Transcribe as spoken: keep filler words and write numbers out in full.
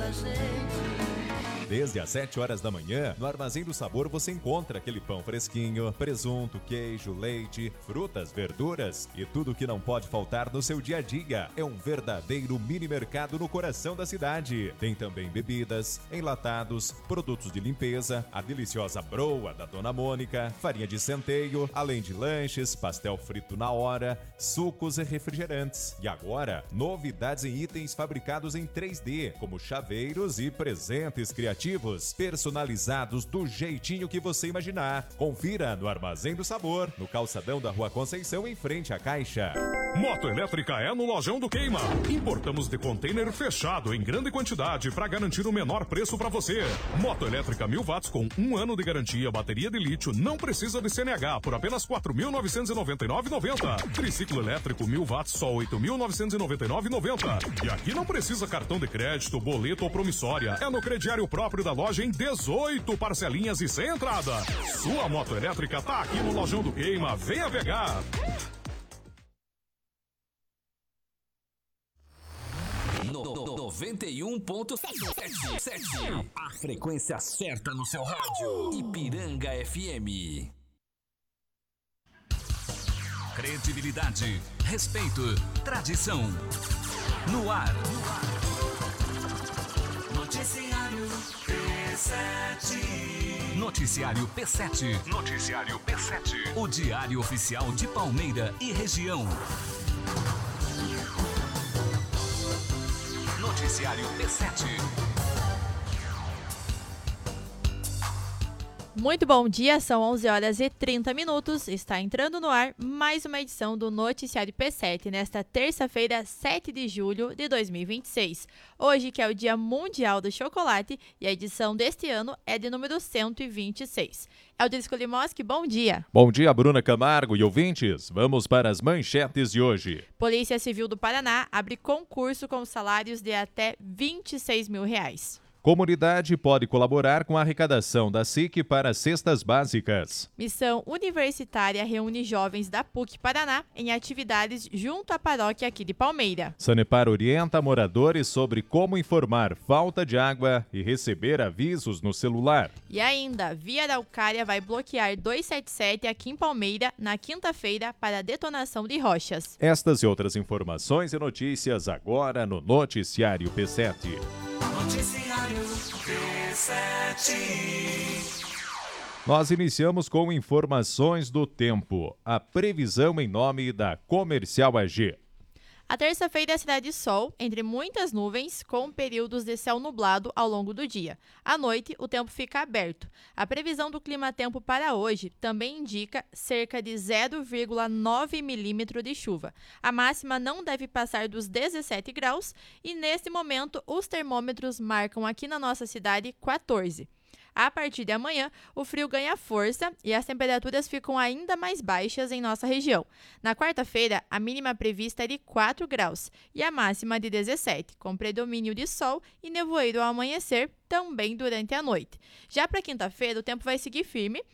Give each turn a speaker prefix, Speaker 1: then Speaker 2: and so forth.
Speaker 1: da gente.
Speaker 2: Desde às sete horas da manhã, no Armazém do Sabor você encontra aquele pão fresquinho, presunto, queijo, leite, frutas, verduras e tudo que não pode faltar no seu dia a dia. É um verdadeiro mini mercado no coração da cidade. Tem também bebidas, enlatados, produtos de limpeza, a deliciosa broa da Dona Mônica, farinha de centeio, além de lanches, pastel frito na hora, sucos e refrigerantes. E agora, novidades em itens fabricados em três D, como chaveiros e presentes criativos. Personalizados do jeitinho que você imaginar. Confira no Armazém do Sabor, no calçadão da Rua Conceição, em frente à Caixa.
Speaker 3: Moto elétrica é no Lojão do Queima. Importamos de container fechado em grande quantidade para garantir o menor preço para você. Moto elétrica mil watts com um ano de garantia, bateria de lítio, não precisa de C N H por apenas quatro mil novecentos e noventa e nove reais e noventa centavos. Triciclo elétrico mil watts só oito mil novecentos e noventa e nove reais e noventa centavos. E aqui não precisa cartão de crédito, boleto ou promissória. É no crediário próprio da loja em dezoito parcelinhas e sem entrada. Sua moto elétrica tá aqui no Lojão do Queima. Venha pegar.
Speaker 4: No, no, noventa e um ponto sete. A frequência certa no seu rádio. Ipiranga F M. Credibilidade, respeito, tradição. No ar. Noticiário P sete. Noticiário P sete. Noticiário P sete. O diário oficial de Palmeira e região. Noticiário P sete.
Speaker 5: Muito bom dia, são onze horas e trinta minutos, está entrando no ar mais uma edição do Noticiário P sete, nesta terça-feira, sete de julho de dois mil e vinte e seis. Hoje que é o Dia Mundial do Chocolate e a edição deste ano é de número cento e vinte e seis. Eldrisco Limoski, bom dia.
Speaker 2: Bom dia, Bruna Camargo e ouvintes. Vamos para as manchetes de hoje.
Speaker 5: Polícia Civil do Paraná abre concurso com salários de até vinte e seis mil reais.
Speaker 2: Comunidade pode colaborar com a arrecadação da S I C para cestas básicas.
Speaker 5: Missão Universitária reúne jovens da P U C Paraná em atividades junto à paróquia aqui de Palmeira.
Speaker 2: Sanepar orienta moradores sobre como informar falta de água e receber avisos no celular.
Speaker 5: E ainda, Via Araucária vai bloquear duzentos e setenta e sete aqui em Palmeira na quinta-feira para detonação de rochas.
Speaker 2: Estas e outras informações e notícias agora no Noticiário P sete.
Speaker 1: Noticiário P sete.
Speaker 2: Nós iniciamos com informações do tempo. A previsão em nome da Comercial A G.
Speaker 5: A terça-feira será de sol, entre muitas nuvens, com períodos de céu nublado ao longo do dia. À noite, o tempo fica aberto. A previsão do clima-tempo para hoje também indica cerca de zero vírgula nove milímetros de chuva. A máxima não deve passar dos dezessete graus e, neste momento, os termômetros marcam aqui na nossa cidade quatorze. A partir de amanhã, o frio ganha força e as temperaturas ficam ainda mais baixas em nossa região. Na quarta-feira, a mínima prevista é de quatro graus e a máxima de dezessete, com predomínio de sol e nevoeiro ao amanhecer, também durante a noite. Já para quinta-feira, o tempo vai seguir firme